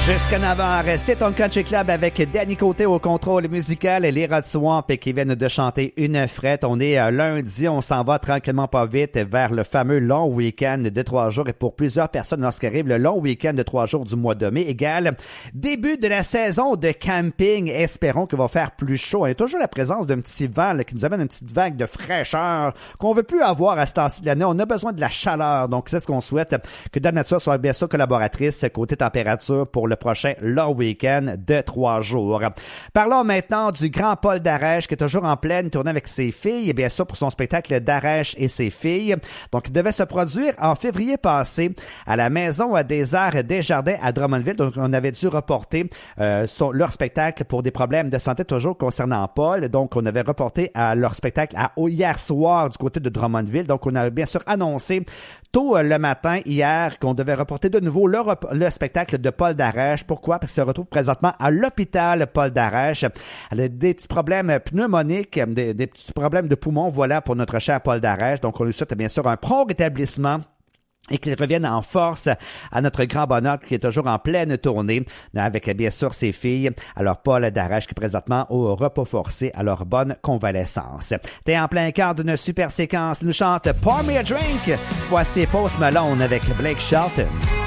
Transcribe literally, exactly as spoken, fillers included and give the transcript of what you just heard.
Jusqu'à neuf heures, c'est ton Country Club avec Danny Côté au contrôle musical, les Rod Swamp qui viennent de chanter une frette. On est euh, lundi, on s'en va tranquillement pas vite vers le fameux long week-end de trois jours. Et pour plusieurs personnes, lorsqu'arrive le long week-end de trois jours du mois de mai, égale début de la saison de camping. Espérons qu'il va faire plus chaud. Il y a toujours la présence d'un petit vent là, qui nous amène une petite vague de fraîcheur qu'on veut plus avoir à ce temps-ci de l'année. On a besoin de la chaleur. Donc, c'est ce qu'on souhaite, que Dame Nature soit bien sûr collaboratrice côté température pour le prochain long week-end de trois jours. Parlons maintenant du grand Paul Darèche qui est toujours en pleine tournée avec ses filles et bien sûr pour son spectacle Darèche et ses filles. Donc, il devait se produire en février passé à la Maison des Arts des Jardins à Drummondville. Donc, on avait dû reporter euh, son, leur spectacle pour des problèmes de santé toujours concernant Paul. Donc, on avait reporté à leur spectacle à hier soir du côté de Drummondville. Donc, on a bien sûr annoncé tôt le matin hier qu'on devait reporter de nouveau le, le spectacle de Paul Darèche. Pourquoi? Parce qu'il se retrouve présentement à l'hôpital Paul Darèche. Elle a des petits problèmes pneumoniques, des, des petits problèmes de poumons, voilà, pour notre cher Paul Darèche. Donc, on lui souhaite bien sûr un prompt rétablissement et qu'il revienne en force à notre grand bonheur qui est toujours en pleine tournée avec bien sûr ses filles. Alors Paul Darèche qui est présentement au repos forcé, à leur bonne convalescence. T'es en plein cœur d'une super séquence. Il nous chante Pour Me a Drink. Voici Post Malone avec Blake Shelton.